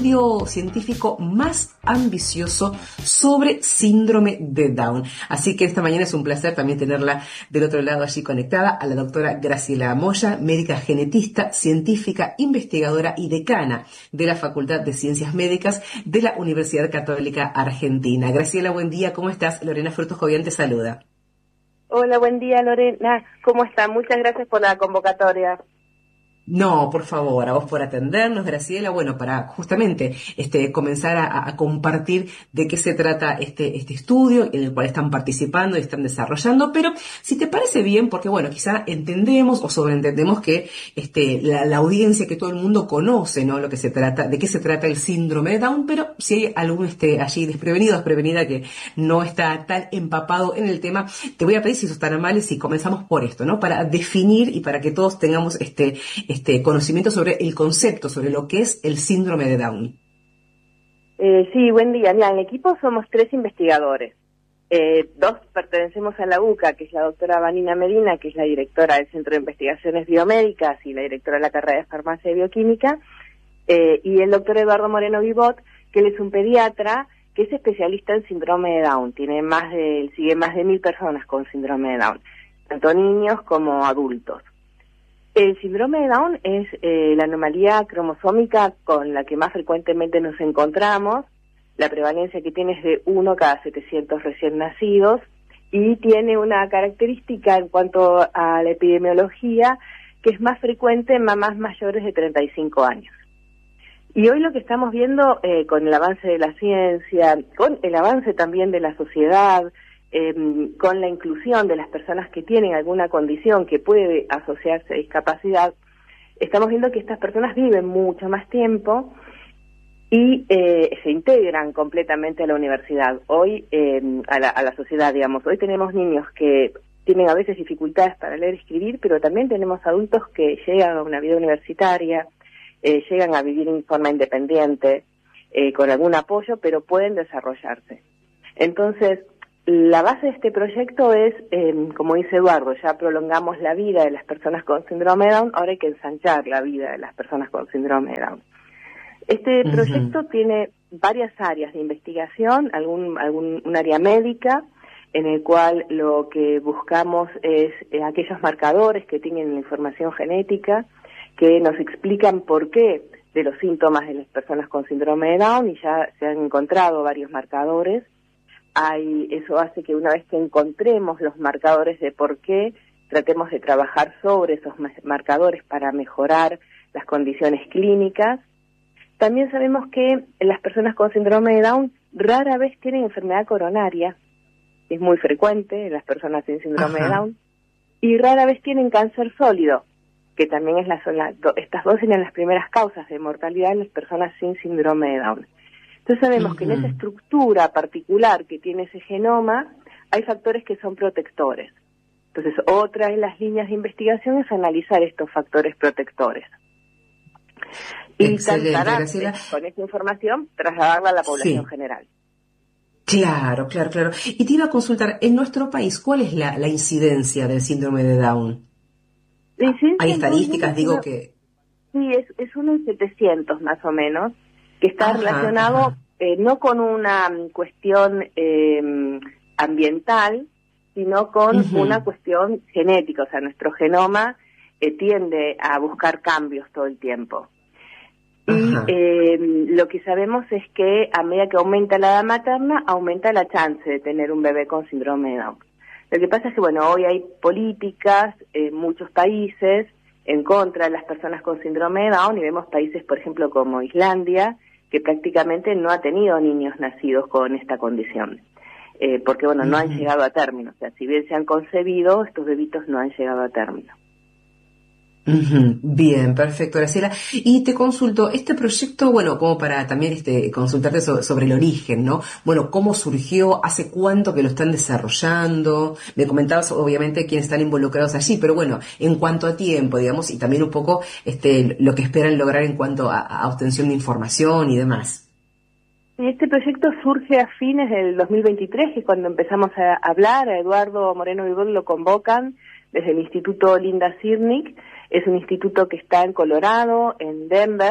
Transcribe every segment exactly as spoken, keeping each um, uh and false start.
estudio científico más ambicioso sobre síndrome de Down. Así que esta mañana es un placer también tenerla del otro lado allí conectada, a la doctora Graciela Moya, médica genetista, científica, investigadora y decana de la Facultad de Ciencias Médicas de la Universidad Católica Argentina. Graciela, buen día, ¿cómo estás? Lorena Frutos Jovian te saluda. Hola, buen día Lorena, ¿cómo está? Muchas gracias por la convocatoria. No, por favor, a vos por atendernos, Graciela, bueno, para justamente este, comenzar a, a compartir de qué se trata este, este estudio en el cual están participando y están desarrollando, pero si te parece bien, porque bueno, quizá entendemos o sobreentendemos que este, la, la audiencia, que todo el mundo conoce, ¿no? Lo que se trata, de qué se trata el síndrome de Down, pero si hay algún este, allí desprevenido, desprevenida que no está tan empapado en el tema, te voy a pedir si sos tan amable si comenzamos por esto, ¿no? Para definir y para que todos tengamos este Este, conocimiento sobre el concepto, sobre lo que es el síndrome de Down. Eh, sí, buen día. Mira, en el equipo somos tres investigadores. Eh, dos pertenecemos a la U C A, que es la doctora Vanina Medina, que es la directora del Centro de Investigaciones Biomédicas y la directora de la carrera de Farmacia y Bioquímica, eh, y el doctor Eduardo Moreno Vivot, que él es un pediatra que es especialista en síndrome de Down. Tiene más de, sigue más de mil personas con síndrome de Down, tanto niños como adultos. El síndrome de Down es eh, la anomalía cromosómica con la que más frecuentemente nos encontramos. La prevalencia que tiene es de uno cada setecientos recién nacidos y tiene una característica en cuanto a la epidemiología que es más frecuente en mamás mayores de treinta y cinco años. Y hoy lo que estamos viendo eh, con el avance de la ciencia, con el avance también de la sociedad, Eh, con la inclusión de las personas que tienen alguna condición que puede asociarse a discapacidad, estamos viendo que estas personas viven mucho más tiempo y eh, se integran completamente a la universidad, hoy eh, a, la, a la sociedad, digamos. Hoy tenemos niños que tienen a veces dificultades para leer y escribir, pero también tenemos adultos que llegan a una vida universitaria, eh, llegan a vivir en forma independiente, eh, con algún apoyo, pero pueden desarrollarse. Entonces, la base de este proyecto es, eh, como dice Eduardo, ya prolongamos la vida de las personas con síndrome de Down, ahora hay que ensanchar la vida de las personas con síndrome de Down. Este uh-huh. proyecto tiene varias áreas de investigación, algún, algún un área médica, en el cual lo que buscamos es eh, aquellos marcadores que tienen la información genética, que nos explican por qué de los síntomas de las personas con síndrome de Down, y ya se han encontrado varios marcadores. Hay, eso hace que una vez que encontremos los marcadores de por qué, tratemos de trabajar sobre esos marcadores para mejorar las condiciones clínicas. También sabemos que las personas con síndrome de Down rara vez tienen enfermedad coronaria, es muy frecuente en las personas sin síndrome Ajá. de Down, y rara vez tienen cáncer sólido, que también es la, son la, estas dos serían las primeras causas de mortalidad en las personas sin síndrome de Down. Entonces sabemos uh-huh. que en esa estructura particular que tiene ese genoma hay factores que son protectores. Entonces otra de las líneas de investigación es analizar estos factores protectores. Y tratar con esa información trasladarla a la población sí. general. Claro, claro, claro. Y te iba a consultar, en nuestro país, ¿cuál es la, la incidencia del síndrome de Down? Hay estadísticas, digo uno, que... Sí, es, es uno en setecientos más o menos, que está ajá, relacionado ajá. Eh, no con una cuestión eh, ambiental, sino con uh-huh. una cuestión genética. O sea, nuestro genoma eh, tiende a buscar cambios todo el tiempo. Y eh, lo que sabemos es que a medida que aumenta la edad materna, aumenta la chance de tener un bebé con síndrome de Down. Lo que pasa es que, bueno, hoy hay políticas en muchos países en contra de las personas con síndrome de Down, y vemos países, por ejemplo, como Islandia, que prácticamente no ha tenido niños nacidos con esta condición, eh, porque, bueno, no uh-huh. han llegado a término. O sea, si bien se han concebido, estos bebitos no han llegado a término. Uh-huh. Bien, perfecto, Graciela. Y te consulto, este proyecto, bueno, como para también este consultarte sobre, sobre el origen, ¿no? Bueno, ¿cómo surgió? ¿Hace cuánto que lo están desarrollando? Me comentabas, obviamente, quiénes están involucrados allí, pero bueno, en cuanto a tiempo, digamos, y también un poco este lo que esperan lograr en cuanto a, a obtención de información y demás. Este proyecto surge a fines del dos mil veintitrés, que es cuando empezamos a hablar. A Eduardo Moreno Vivot lo convocan desde el Instituto Linda Sirnick. Es un instituto que está en Colorado, en Denver,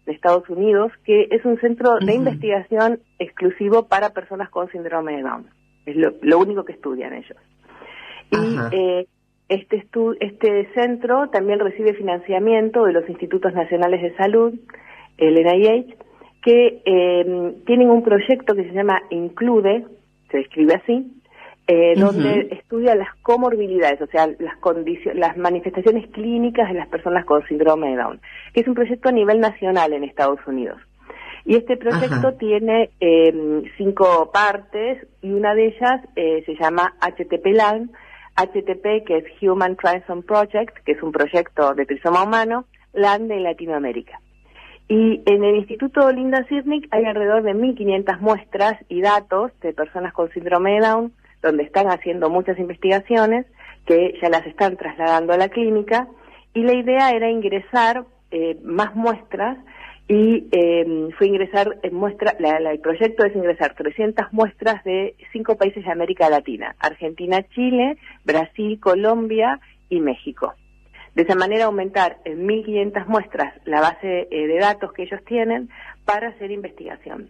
de Estados Unidos, que es un centro de uh-huh. investigación exclusivo para personas con síndrome de Down. Es lo, lo único que estudian ellos. Y uh-huh. eh, este, estu- este centro también recibe financiamiento de los Institutos Nacionales de Salud, el N I H, que eh, tienen un proyecto que se llama Include, se escribe así, eh, uh-huh. donde estudia las comorbilidades, o sea, las condiciones, las manifestaciones clínicas de las personas con síndrome de Down, que es un proyecto a nivel nacional en Estados Unidos. Y este proyecto uh-huh. tiene eh, cinco partes, y una de ellas eh, se llama H T P LAN, H T P, que es Human Trisomy Project, que es un proyecto de trisoma humano, LAN de Latinoamérica. Y en el Instituto Linda Sirnick hay alrededor de mil quinientas muestras y datos de personas con síndrome de Down, donde están haciendo muchas investigaciones, que ya las están trasladando a la clínica, y la idea era ingresar eh, más muestras, y eh, fue ingresar en muestra, la, la, el proyecto es ingresar trescientas muestras de cinco países de América Latina: Argentina, Chile, Brasil, Colombia y México. De esa manera aumentar en mil quinientas muestras la base eh, de datos que ellos tienen para hacer investigación.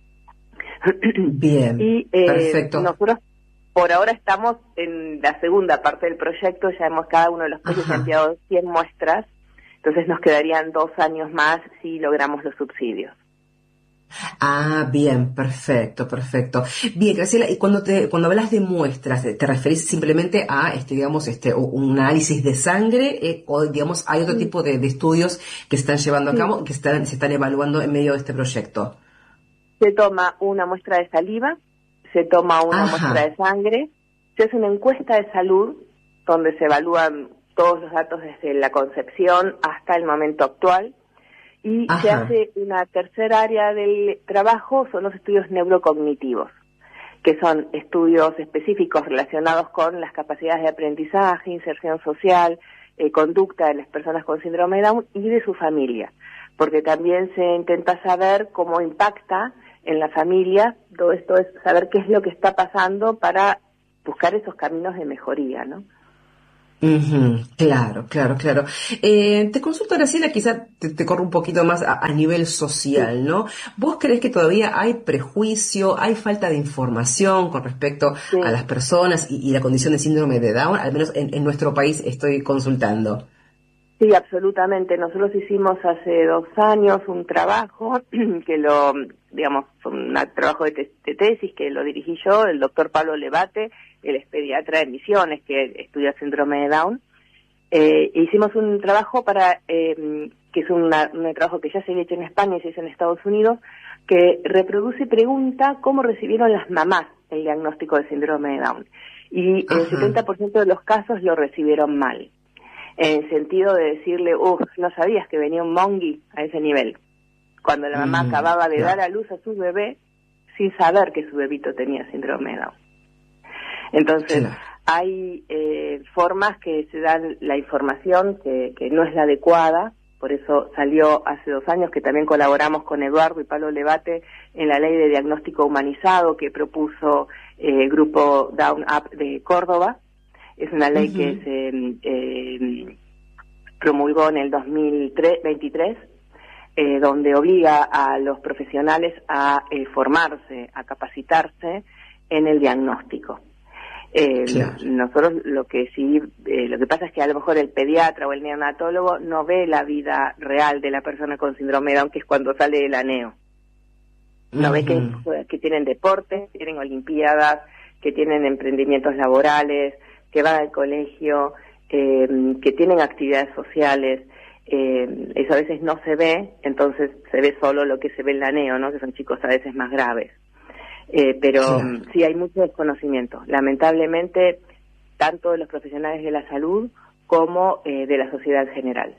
Bien, y eh, perfecto. Nosotros por ahora estamos en la segunda parte del proyecto, ya hemos cada uno de los países ha enviado cien muestras, entonces nos quedarían dos años más si logramos los subsidios. Ah, bien, perfecto, perfecto. Bien, Graciela, y cuando te cuando hablas de muestras, ¿te referís simplemente a este digamos este un análisis de sangre eh, o digamos hay otro sí. tipo de, de estudios que se están llevando sí. a cabo, que están se están evaluando en medio de este proyecto? Se toma una muestra de saliva, se toma una Ajá. muestra de sangre, se hace una encuesta de salud donde se evalúan todos los datos desde la concepción hasta el momento actual. Y Ajá. se hace una tercera área del trabajo, son los estudios neurocognitivos, que son estudios específicos relacionados con las capacidades de aprendizaje, inserción social, eh, conducta de las personas con síndrome de Down y de su familia, porque también se intenta saber cómo impacta en la familia. Todo esto es saber qué es lo que está pasando para buscar esos caminos de mejoría, ¿no? Uh-huh, claro, claro, claro. Eh, te consulto, Graciela, quizá te, te corro un poquito más a, a nivel social, ¿no? ¿Vos crees que todavía hay prejuicio, hay falta de información con respecto sí. a las personas y, y la condición de síndrome de Down? Al menos en, en nuestro país estoy consultando. Sí, absolutamente. Nosotros hicimos hace dos años un trabajo que lo, digamos, un trabajo de, te- de tesis que lo dirigí yo, el doctor Pablo Levate, él es pediatra de Misiones, que estudia síndrome de Down. Eh, hicimos un trabajo para, eh, que es una, un trabajo que ya se había hecho en España y se hizo en Estados Unidos, que reproduce y pregunta cómo recibieron las mamás el diagnóstico de síndrome de Down. Y Ajá. el setenta por ciento de los casos lo recibieron mal, en el sentido de decirle, uff, no sabías que venía un mongi a ese nivel, cuando la mamá mm, acababa de yeah. dar a luz a su bebé sin saber que su bebito tenía síndrome de Down. Entonces, claro. hay eh, formas que se dan la información que, que no es la adecuada, por eso salió hace dos años que también colaboramos con Eduardo y Pablo Levate en la ley de diagnóstico humanizado que propuso eh, el grupo Down Up de Córdoba. Es una ley uh-huh. que se eh, promulgó en el dos mil veintitrés, eh, donde obliga a los profesionales a eh, formarse, a capacitarse en el diagnóstico. Eh, claro. Nosotros lo que sí, eh, lo que pasa es que a lo mejor el pediatra o el neonatólogo no ve la vida real de la persona con síndrome de Down, que es cuando sale del aneo. No uh-huh. ve que, que tienen deportes, que tienen olimpiadas, que tienen emprendimientos laborales, que van al colegio, eh, que tienen actividades sociales. Eh, eso a veces no se ve, entonces se ve solo lo que se ve en la neo, ¿no? Que son chicos a veces más graves. Eh, pero claro. sí hay mucho desconocimiento, lamentablemente, tanto de los profesionales de la salud como eh, de la sociedad en general.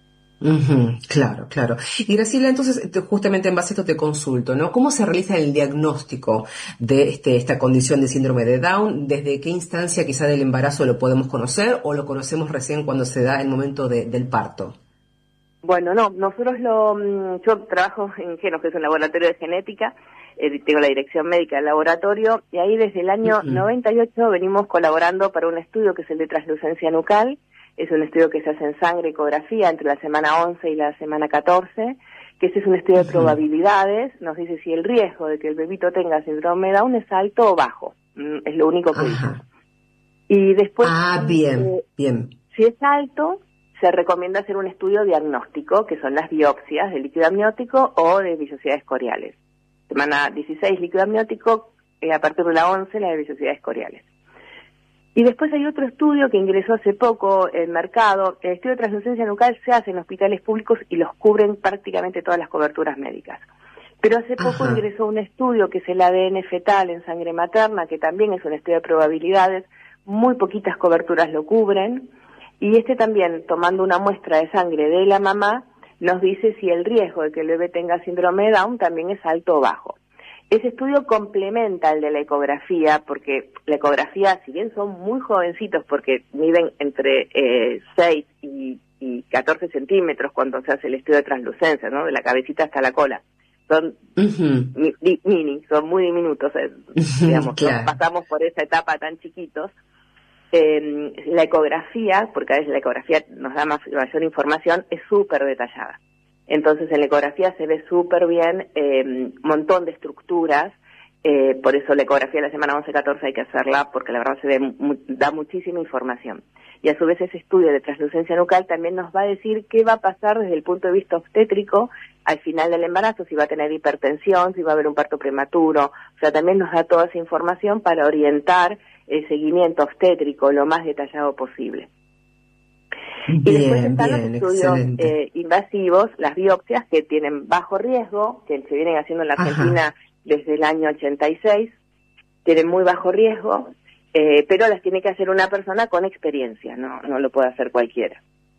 Uh-huh, claro, claro. Y Graciela, entonces, te, justamente en base a esto te consulto, ¿no? ¿Cómo se realiza el diagnóstico de este, esta condición de síndrome de Down? ¿Desde qué instancia quizá del embarazo lo podemos conocer o lo conocemos recién cuando se da el momento de, del parto? Bueno, no, nosotros lo, yo trabajo en Genos, que es un laboratorio de genética, eh, tengo la dirección médica del laboratorio, y ahí desde el año uh-huh. noventa y ocho venimos colaborando para un estudio que es el de translucencia nucal. Es un estudio que se hace en sangre, ecografía, entre la semana once y la semana catorce, que ese es un estudio de Uh-huh. probabilidades, nos dice si el riesgo de que el bebito tenga síndrome de Down es alto o bajo, mm, es lo único que dice. Ajá. Y después, Ah, bien, eh, bien. si es alto, se recomienda hacer un estudio diagnóstico, que son las biopsias de líquido amniótico o de vellosidades coriales. Semana dieciséis, líquido amniótico, eh, a partir de la once, la de vellosidades coriales. Y después hay otro estudio que ingresó hace poco en el mercado. El estudio de translucencia nucal se hace en hospitales públicos y los cubren prácticamente todas las coberturas médicas. Pero hace poco Ajá. ingresó un estudio que es el A D N fetal en sangre materna, que también es un estudio de probabilidades, muy poquitas coberturas lo cubren, y este también, tomando una muestra de sangre de la mamá, nos dice si el riesgo de que el bebé tenga síndrome de Down también es alto o bajo. Ese estudio complementa el de la ecografía, porque la ecografía, si bien son muy jovencitos, porque miden entre eh, seis y, y catorce centímetros cuando se hace el estudio de translucencia, ¿no? De la cabecita hasta la cola. Son Uh-huh. mi, di, mini, son muy diminutos, eh, digamos, Claro. no pasamos por esa etapa tan chiquitos. Eh, la ecografía, porque a veces la ecografía nos da más, mayor información, es súper detallada. Entonces en la ecografía se ve súper bien un eh, montón de estructuras, eh, por eso la ecografía de la semana once catorce hay que hacerla, porque la verdad se ve mu da muchísima información. Y a su vez ese estudio de translucencia nucal también nos va a decir qué va a pasar desde el punto de vista obstétrico al final del embarazo, si va a tener hipertensión, si va a haber un parto prematuro. O sea, también nos da toda esa información para orientar el seguimiento obstétrico lo más detallado posible. Bien, y después están bien, los estudios excelente. eh, invasivos, las biopsias, que tienen bajo riesgo, que se vienen haciendo en la Argentina Ajá. desde el año ochenta y seis, tienen muy bajo riesgo, eh, pero las tiene que hacer una persona con experiencia, no, no lo puede hacer cualquiera.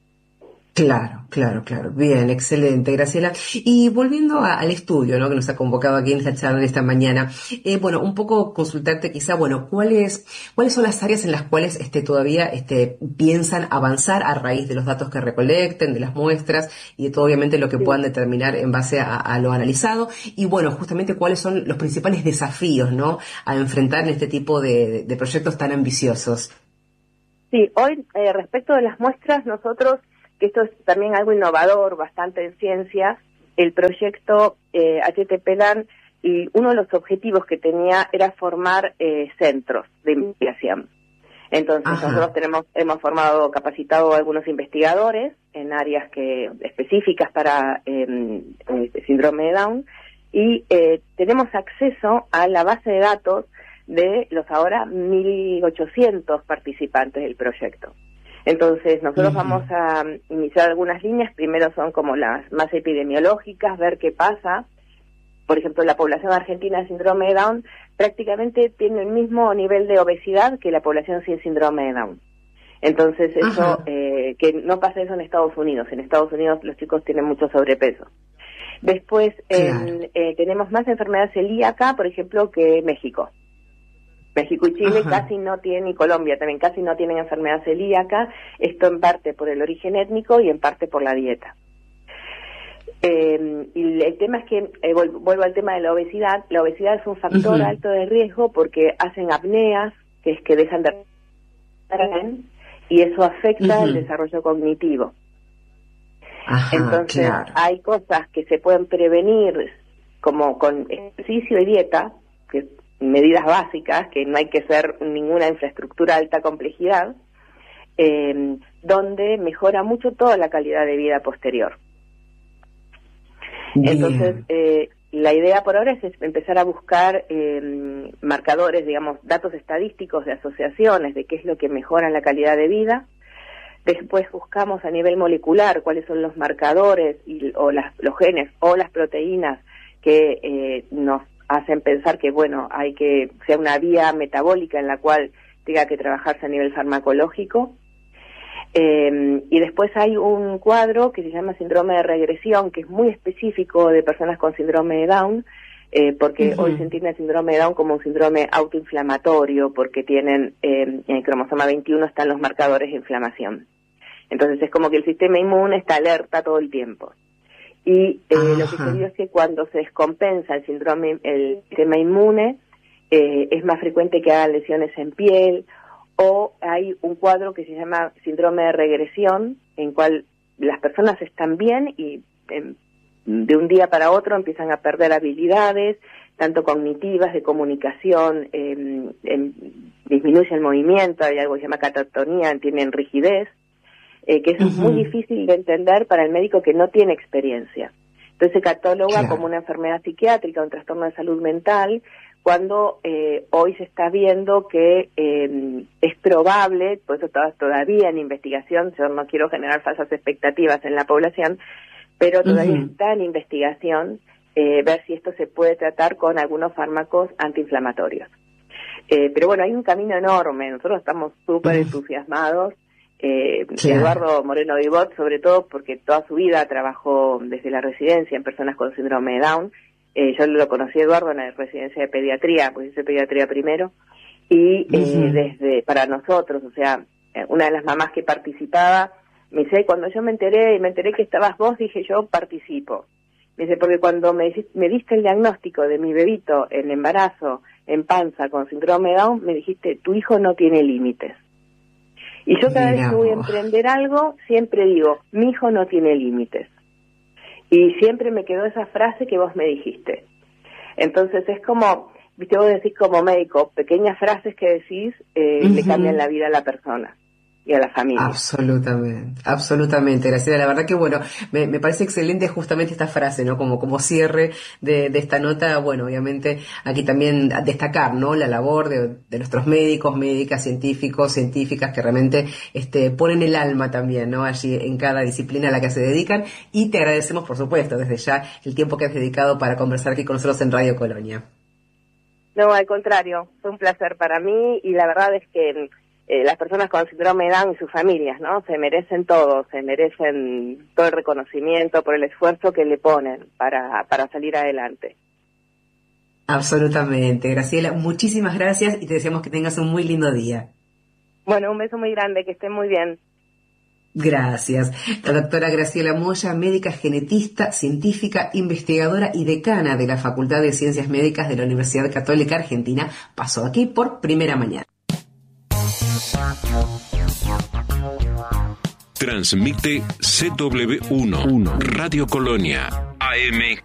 Claro, claro, claro. Bien, excelente, Graciela. Y volviendo a- al estudio, ¿no? Que nos ha convocado aquí en esta charla de esta mañana, eh, bueno, un poco consultarte quizá, bueno, ¿cuáles, cuáles son las áreas en las cuales este, todavía este, piensan avanzar a raíz de los datos que recolecten, de las muestras y de todo, obviamente, lo que Sí. puedan determinar en base a, a lo analizado? Y bueno, justamente cuáles son los principales desafíos, ¿no? A enfrentar en este tipo de, de proyectos tan ambiciosos. Sí, hoy eh, respecto de las muestras, nosotros, que esto es también algo innovador, bastante en ciencia, el proyecto eh, H T P LAN, y uno de los objetivos que tenía era formar eh, centros de investigación. Entonces Ajá. nosotros tenemos, hemos formado, capacitado a algunos investigadores en áreas que específicas para eh, eh, síndrome de Down, y eh, tenemos acceso a la base de datos de los ahora mil ochocientos participantes del proyecto. Entonces nosotros Uh-huh. vamos a iniciar algunas líneas, primero son como las más epidemiológicas, ver qué pasa. Por ejemplo, la población argentina de síndrome de Down prácticamente tiene el mismo nivel de obesidad que la población sin síndrome de Down. Entonces eso, eh, que no pasa eso en Estados Unidos. En Estados Unidos los chicos tienen mucho sobrepeso. Después Claro. en, eh, tenemos más enfermedad celíaca, por ejemplo, que México. México y Chile Ajá. casi no tienen, y Colombia también casi no tienen enfermedad celíaca, esto en parte por el origen étnico y en parte por la dieta. Eh, y el tema es que, eh, vuelvo, vuelvo al tema de la obesidad, la obesidad es un factor Uh-huh. alto de riesgo porque hacen apneas, que es que dejan de y eso afecta Uh-huh. el desarrollo cognitivo. Ajá, Entonces claro. hay cosas que se pueden prevenir como con ejercicio y dieta, que medidas básicas, que no hay que hacer ninguna infraestructura de alta complejidad, eh, donde mejora mucho toda la calidad de vida posterior. Bien. Entonces, eh, la idea por ahora es empezar a buscar eh, marcadores, digamos, datos estadísticos de asociaciones de qué es lo que mejora la calidad de vida. Después buscamos a nivel molecular cuáles son los marcadores y, o las, los genes o las proteínas que eh, nos hacen pensar que, bueno, hay que sea una vía metabólica en la cual tenga que trabajarse a nivel farmacológico. Eh, y después hay un cuadro que se llama síndrome de regresión, que es muy específico de personas con síndrome de Down, eh, porque Uh-huh. hoy se entiende el síndrome de Down como un síndrome autoinflamatorio, porque tienen eh, en el cromosoma veintiuno están los marcadores de inflamación. Entonces es como que el sistema inmune está alerta todo el tiempo. Y eh, lo que se vio es que cuando se descompensa el síndrome, el sistema inmune, eh, es más frecuente que hagan lesiones en piel, o hay un cuadro que se llama síndrome de regresión, en cual las personas están bien y eh, de un día para otro empiezan a perder habilidades, tanto cognitivas, de comunicación, eh, eh, disminuye el movimiento, hay algo que se llama catatonía, tienen rigidez, eh, que eso uh-huh. es muy difícil de entender para el médico que no tiene experiencia. Entonces se cataloga claro. como una enfermedad psiquiátrica, un trastorno de salud mental, cuando eh, hoy se está viendo que eh, es probable, por eso está todavía en investigación, yo no quiero generar falsas expectativas en la población, pero todavía uh-huh. está en investigación eh, ver si esto se puede tratar con algunos fármacos antiinflamatorios. Eh, pero bueno, hay un camino enorme, nosotros estamos súper uh-huh. entusiasmados. Eh, claro. Eduardo Moreno Vivot, sobre todo porque toda su vida trabajó desde la residencia en personas con síndrome de Down. Eh, yo lo conocí a Eduardo en la residencia de pediatría, pues hice pediatría primero, y eh, uh-huh. desde para nosotros, o sea, una de las mamás que participaba, me dice, cuando yo me enteré, me enteré que estabas vos, dije yo participo. Me dice, porque cuando me, me diste el diagnóstico de mi bebito en embarazo, en panza, con síndrome de Down, me dijiste, tu hijo no tiene límites. Y yo cada Mira vez que voy a emprender algo, siempre digo, mi hijo no tiene límites. Y siempre me quedó esa frase que vos me dijiste. Entonces es como, viste, vos decís como médico, pequeñas frases que decís eh, uh-huh. le cambian la vida a la persona y a la familia. Absolutamente, absolutamente, Graciela. La verdad que bueno, me, me parece excelente justamente esta frase, ¿no? Como, como cierre de, de esta nota. Bueno, obviamente aquí también destacar, ¿no? La labor de, de nuestros médicos, médicas, científicos, científicas que realmente este, ponen el alma también, ¿no? Allí en cada disciplina a la que se dedican. Y te agradecemos, por supuesto, desde ya el tiempo que has dedicado para conversar aquí con nosotros en Radio Colonia. No, al contrario, fue un placer para mí y la verdad es que Eh, las personas con síndrome de Down y sus familias, ¿no? Se merecen todo, se merecen todo el reconocimiento por el esfuerzo que le ponen para, para salir adelante. Absolutamente, Graciela, muchísimas gracias y te deseamos que tengas un muy lindo día. Bueno, un beso muy grande, que estén muy bien. Gracias. La doctora Graciela Moya, médica genetista, científica, investigadora y decana de la Facultad de Ciencias Médicas de la Universidad Católica Argentina, pasó aquí por Primera Mañana. Transmite C W uno, Radio Colonia, A M